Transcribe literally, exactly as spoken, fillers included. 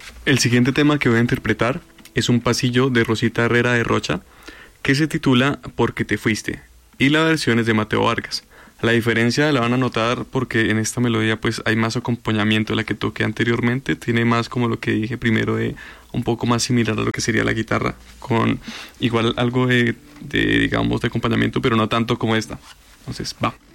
El siguiente tema que voy a interpretar es un pasillo de Rosita Herrera de Rocha que se titula Porque te fuiste, y la versión es de Mateo Vargas. La diferencia la van a notar porque en esta melodía pues hay más acompañamiento de la que toqué anteriormente, tiene más como lo que dije primero, de un poco más similar a lo que sería la guitarra, con igual algo de, de digamos de acompañamiento, pero no tanto como esta. Entonces va.